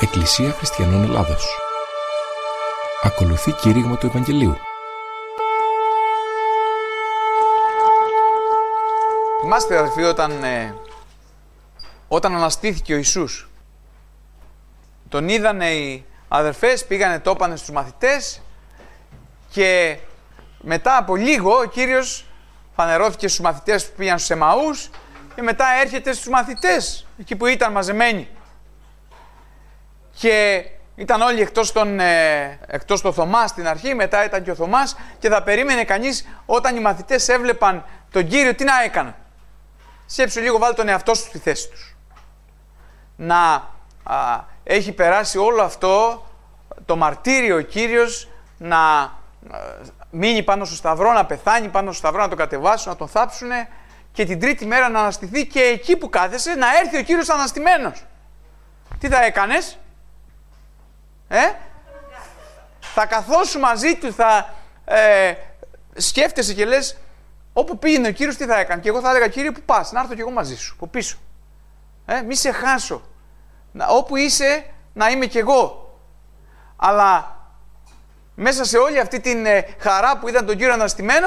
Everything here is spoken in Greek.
Εκκλησία Χριστιανών Ελλάδος. Ακολουθεί κήρυγμα του Ευαγγελίου. Θυμάστε, αδελφοί, όταν αναστήθηκε ο Ιησούς, τον είδανε οι αδερφές, πήγανε, το είπανε στους μαθητές και μετά από λίγο ο Κύριος φανερώθηκε στους μαθητές που πήγαν στους Εμαούς και μετά έρχεται στους μαθητές, εκεί που ήταν μαζεμένοι. Και ήταν όλοι εκτός τον Θωμά στην αρχή, μετά ήταν και ο Θωμάς και θα περίμενε κανείς όταν οι μαθητές έβλεπαν τον Κύριο τι να έκαναν. Σκέψου λίγο, βάλει τον εαυτό σου στη θέση τους. Να έχει περάσει όλο αυτό το μαρτύριο ο Κύριος, να μείνει πάνω στο σταυρό, να πεθάνει πάνω στο σταυρό, να τον κατεβάσουν, να τον θάψουνε και την τρίτη μέρα να αναστηθεί και εκεί που κάθεσαι να έρθει ο Κύριος αναστημένος. Τι θα έκανες? Θα καθόσου μαζί του, θα σκέφτεσαι και λες όπου πήγαινε ο Κύριος τι θα έκανε. Και εγώ θα έλεγα, Κύριε, που πας? Να έρθω κι εγώ μαζί σου, από πίσω. Μη σε χάσω. Όπου είσαι να είμαι κι εγώ. Αλλά μέσα σε όλη αυτή την χαρά που είδαν τον Κύριο αναστημένο,